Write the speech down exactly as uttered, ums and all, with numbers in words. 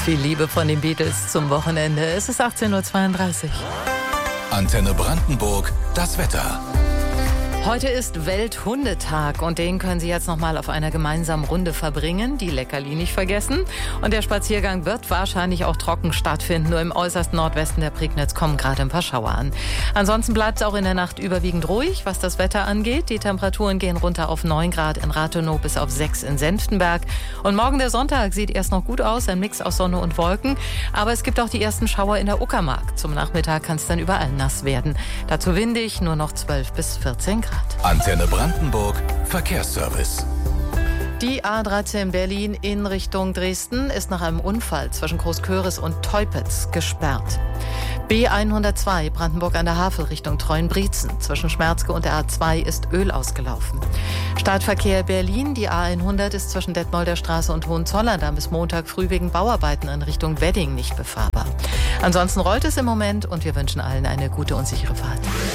viel Liebe von den Beatles zum Wochenende. Es ist achtzehn Uhr zweiunddreißig. Antenne Brandenburg, das Wetter. Heute ist Welthundetag und den können Sie jetzt noch mal auf einer gemeinsamen Runde verbringen. Die Leckerli nicht vergessen. Und der Spaziergang wird wahrscheinlich auch trocken stattfinden. Nur im äußersten Nordwesten der Prignitz kommen gerade ein paar Schauer an. Ansonsten bleibt es auch in der Nacht überwiegend ruhig, was das Wetter angeht. Die Temperaturen gehen runter auf neun Grad in Rathenow bis auf sechs in Senftenberg. Und morgen der Sonntag sieht erst noch gut aus, ein Mix aus Sonne und Wolken. Aber es gibt auch die ersten Schauer in der Uckermark. Zum Nachmittag kann es dann überall nass werden. Dazu windig, nur noch zwölf bis vierzehn Grad. Antenne Brandenburg, Verkehrsservice. Die A dreizehn Berlin in Richtung Dresden ist nach einem Unfall zwischen Großköris und Teupitz gesperrt. B hundertzwei Brandenburg an der Havel Richtung Treuenbrietzen. Zwischen Schmerzke und der A zwei ist Öl ausgelaufen. Startverkehr Berlin, die A hundert ist zwischen Detmolder Straße und Hohenzollern bis Montag früh wegen Bauarbeiten in Richtung Wedding nicht befahrbar. Ansonsten rollt es im Moment und wir wünschen allen eine gute und sichere Fahrt.